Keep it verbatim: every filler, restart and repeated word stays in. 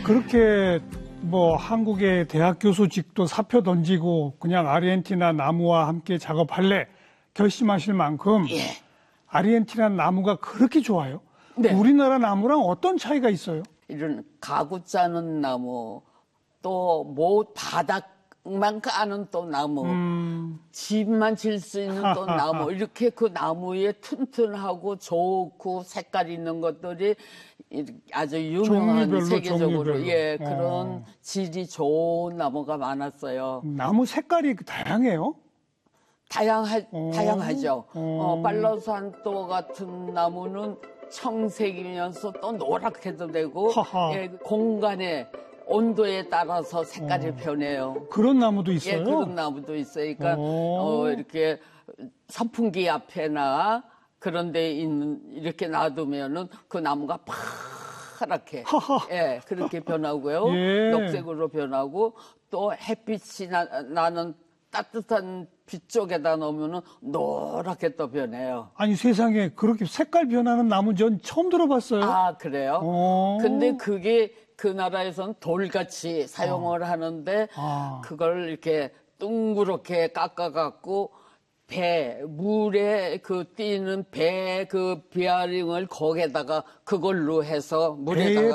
그렇게 뭐 한국의 대학 교수직도 사표 던지고 그냥 아르헨티나 나무와 함께 작업할래 결심하실 만큼 예. 아르헨티나 나무가 그렇게 좋아요? 네. 우리나라 나무랑 어떤 차이가 있어요? 이런 가구 짜는 나무, 또 뭐 바닥만 까는 또 나무, 음... 집만 질 수 있는 또 나무, 이렇게 그 나무에 튼튼하고 좋고 색깔 있는 것들이 아주 유명한 종류별로, 세계적으로 종류별로. 예 그런 어. 질이 좋은 나무가 많았어요. 나무 색깔이 다양해요? 다양하, 어. 다양하죠. 어. 어, 빨로산토 같은 나무는 청색이면서 또 노랗게도 되고 예, 공간에 온도에 따라서 색깔이 어. 변해요. 그런 나무도 있어요? 예, 그런 나무도 있어요. 그러니까 어. 어, 이렇게 선풍기 앞에나 그런 데 있는 이렇게 놔두면은 그 나무가 파랗게 예, 그렇게 변하고요. 예. 녹색으로 변하고 또 햇빛이 나, 나는 따뜻한 빛 쪽에다 놓으면은 노랗게 또 변해요. 아니 세상에 그렇게 색깔 변하는 나무 전 처음 들어봤어요. 아, 그래요? 어. 근데 그게 그 나라에서는 돌같이 사용을 아. 하는데 아. 그걸 이렇게 둥그렇게 깎아갖고 배, 물에 그 뛰는 배 그 비아링을 거기에다가 그걸로 해서 물에다가